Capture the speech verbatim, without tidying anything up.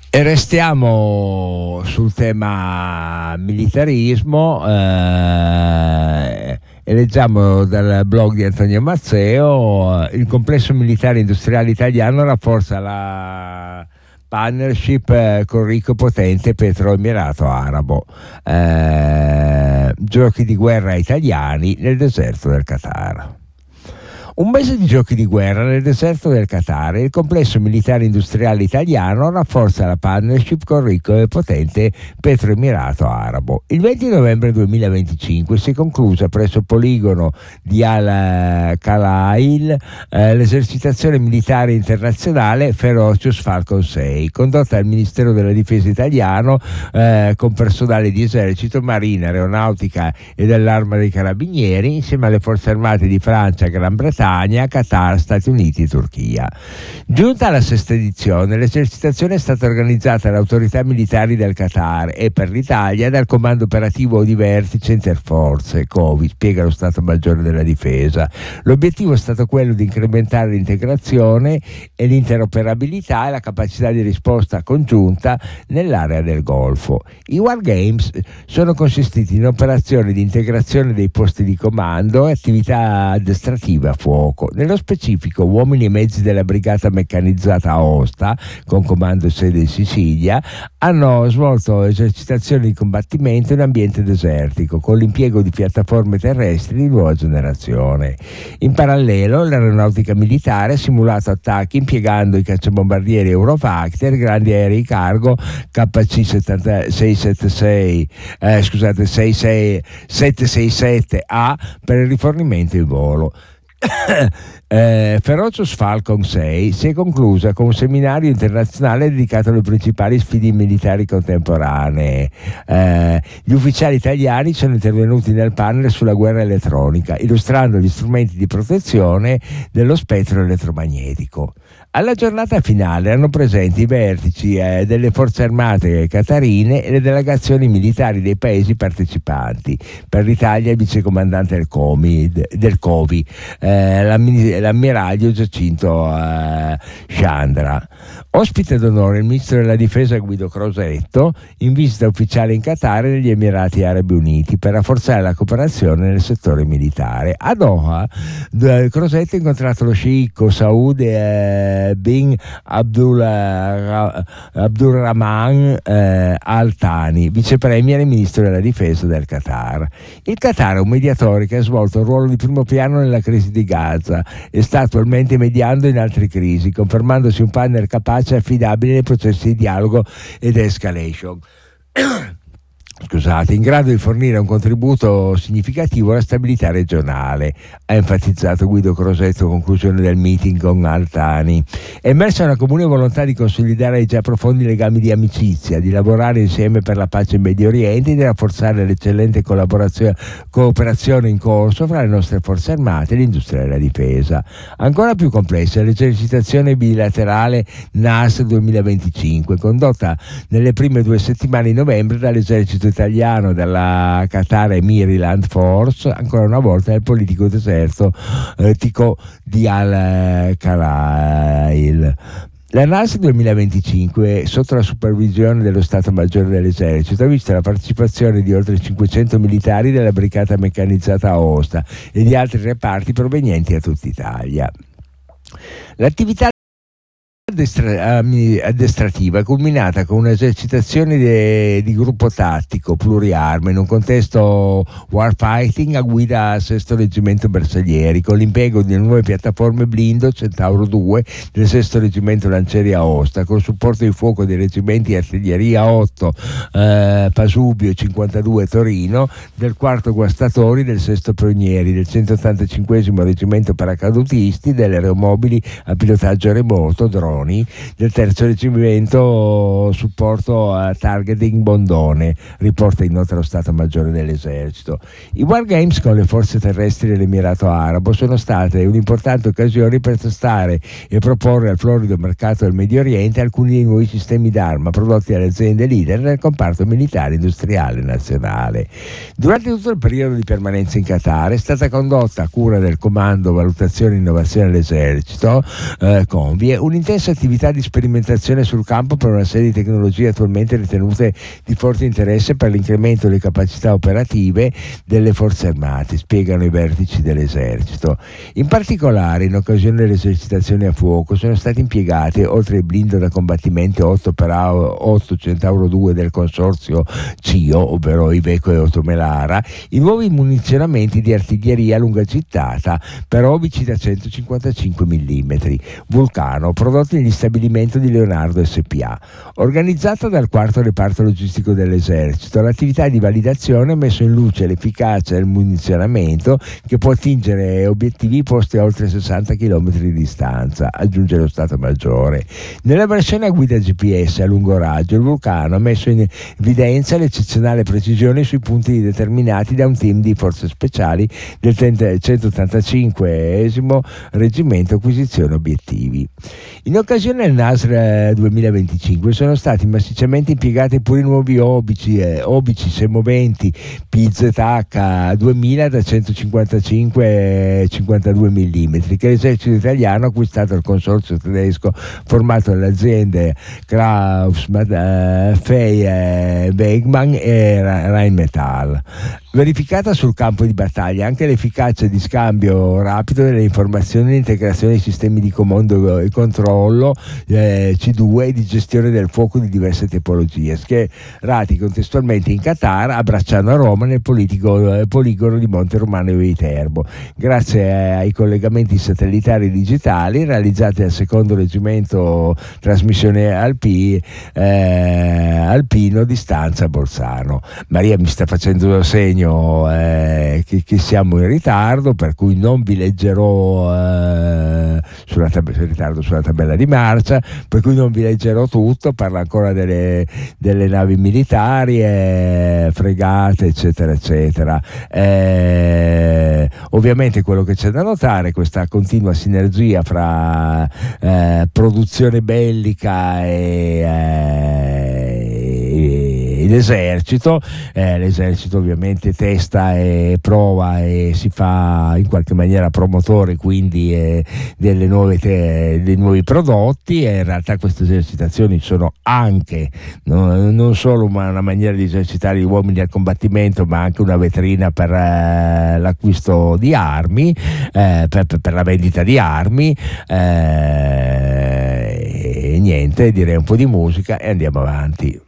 E restiamo sul tema militarismo eh, e leggiamo dal blog di Antonio Mazzeo: il complesso militare industriale italiano rafforza la partnership eh, con ricco e potente Petro-Emirato Arabo, eh, giochi di guerra italiani nel deserto del Qatar. Un mese di giochi di guerra nel deserto del Qatar. Il complesso militare industriale italiano rafforza la partnership con ricco e potente Petro-Emirato Arabo. Il venti novembre duemilaventicinque si è conclusa presso il poligono di Al-Khalail eh, l'esercitazione militare internazionale Ferocious Falcon sei, condotta dal Ministero della Difesa italiano eh, con personale di esercito, marina, aeronautica e dell'Arma dei Carabinieri, insieme alle forze armate di Francia, Gran Bretagna, Qatar, Stati Uniti e Turchia. Giunta alla sesta edizione, l'esercitazione è stata organizzata dalle autorità militari del Qatar e per l'Italia dal Comando Operativo di Vertice Interforze, COVI, spiega lo Stato Maggiore della Difesa. L'obiettivo è stato quello di incrementare l'integrazione e l'interoperabilità e la capacità di risposta congiunta nell'area del Golfo. I Wargames sono consistiti in operazioni di integrazione dei posti di comando e attività addestrative a fuoco. Nello specifico, uomini e mezzi della Brigata Meccanizzata Aosta, con comando e sede in Sicilia, hanno svolto esercitazioni di combattimento in ambiente desertico, con l'impiego di piattaforme terrestri di nuova generazione. In parallelo, l'aeronautica militare ha simulato attacchi impiegando i cacciabombardieri Eurofighter, grandi aerei cargo K C seicentosettantasei, eh, scusate, settecentosessantasette A per il rifornimento in volo. eh, Ferocious Falcon sei si è conclusa con un seminario internazionale dedicato alle principali sfide militari contemporanee. Eh, gli ufficiali italiani sono intervenuti nel panel sulla guerra elettronica, illustrando gli strumenti di protezione dello spettro elettromagnetico. Alla giornata finale erano presenti i vertici eh, delle forze armate qatarine e le delegazioni militari dei paesi partecipanti. Per l'Italia il vicecomandante del, Comi, del COVI, eh, l'ammiraglio Giacinto eh, Chandra. Ospite d'onore il ministro della difesa Guido Crosetto, in visita ufficiale in Qatar e negli Emirati Arabi Uniti per rafforzare la cooperazione nel settore militare. A Doha Crosetto ha incontrato lo sceicco Saud eh, bin Abdullah, Abdulrahman eh, Al Thani, vicepremier e ministro della difesa del Qatar. Il Qatar è un mediatore che ha svolto un ruolo di primo piano nella crisi di Gaza e sta attualmente mediando in altre crisi, confermandosi un partner capace e affidabile nei processi di dialogo ed escalation. Scusate, in grado di fornire un contributo significativo alla stabilità regionale, ha enfatizzato Guido Crosetto a conclusione del meeting con Al Thani. È emersa una comune volontà di consolidare i già profondi legami di amicizia, di lavorare insieme per la pace in Medio Oriente e di rafforzare l'eccellente collaborazione, cooperazione in corso fra le nostre forze armate e l'industria della difesa. Ancora più complessa è l'esercitazione bilaterale N A S duemilaventicinque, condotta nelle prime due settimane di novembre dall'esercito italiano, dalla Qatar Emiri Force, ancora una volta nel politico deserto eh, tico di Al-Khalail. La N A S duemilaventicinque, sotto la supervisione dello Stato Maggiore dell'Esercito, ha visto la partecipazione di oltre cinquecento militari della Brigata Meccanizzata Aosta e di altri reparti provenienti da tutta Italia. L'attività addestrativa culminata con un'esercitazione de, di gruppo tattico pluriarme in un contesto warfighting a guida al sesto reggimento Bersaglieri, con l'impiego di nuove piattaforme blindo Centauro due del sesto reggimento Lancieri Aosta, con supporto di fuoco dei reggimenti artiglieria otto eh, Pasubio e cinquantadue Torino, del quarto Guastatori, del sesto Pionieri, del centottantacinquesimo reggimento Paracadutisti, delle aeromobili a pilotaggio remoto, droni, del terzo reggimento supporto a targeting Bondone, riporta in nota lo Stato Maggiore dell'Esercito. I Wargames con le forze terrestri dell'Emirato Arabo sono state un'importante occasione per testare e proporre al florido mercato del Medio Oriente alcuni dei nuovi sistemi d'arma prodotti dalle aziende leader nel comparto militare industriale nazionale. Durante tutto il periodo di permanenza in Qatar è stata condotta a cura del Comando Valutazione e Innovazione dell'Esercito, eh, Convie, un'intensa diverse attività di sperimentazione sul campo per una serie di tecnologie attualmente ritenute di forte interesse per l'incremento delle capacità operative delle forze armate, spiegano i vertici dell'esercito. In particolare, in occasione delle esercitazioni a fuoco sono stati impiegati, oltre ai blindo da combattimento otto per otto Centauro due del consorzio C I O, ovvero Iveco e Otomelara, i nuovi munizionamenti di artiglieria a lunga gittata per obici da centocinquantacinque millimetri Vulcano, prodotti negli stabilimenti di Leonardo S P A. Organizzata dal quarto reparto logistico dell'esercito, l'attività di validazione ha messo in luce l'efficacia del munizionamento che può attingere obiettivi posti a oltre sessanta chilometri di distanza, aggiunge lo Stato Maggiore. Nella versione a guida G P S a lungo raggio, il Vulcano ha messo in evidenza l'eccezionale precisione sui punti determinati da un team di forze speciali del centottantacinquesimo Reggimento Acquisizione Obiettivi. In occasione del N A S R duemilaventicinque sono stati massicciamente impiegati pure i nuovi obici, eh, obici semoventi P Z H duemila da centocinquantacinque cinquantadue millimetri che l'esercito italiano ha acquistato al consorzio tedesco formato dalle aziende Kraus, Fey, Wegmann e Rheinmetall. Verificata sul campo di battaglia anche l'efficacia di scambio rapido delle informazioni e l'integrazione dei sistemi di comando e controllo eh, C due e di gestione del fuoco di diverse tipologie, schierati contestualmente in Qatar, a Bracciano a Roma nel politico, eh, poligono di Monte Romano e Viterbo, grazie ai collegamenti satellitari digitali realizzati dal secondo reggimento trasmissione Alpi, eh, alpino di Stanza Bolzano. Maria mi sta facendo segno Eh, che, che siamo in ritardo, per cui non vi leggerò eh, sulla, tab- in ritardo sulla tabella di marcia, per cui non vi leggerò tutto. Parla ancora delle, delle navi militari, eh, fregate eccetera eccetera. Eh, ovviamente quello che c'è da notare è questa continua sinergia fra eh, produzione bellica e eh, l'esercito, eh, l'esercito ovviamente testa e prova e si fa in qualche maniera promotore quindi eh, delle nuove te- dei nuovi prodotti, e in realtà queste esercitazioni sono anche no, non solo una, una maniera di esercitare gli uomini al combattimento, ma anche una vetrina per eh, l'acquisto di armi, eh, per, per la vendita di armi, eh, e niente, direi un po' di musica e andiamo avanti.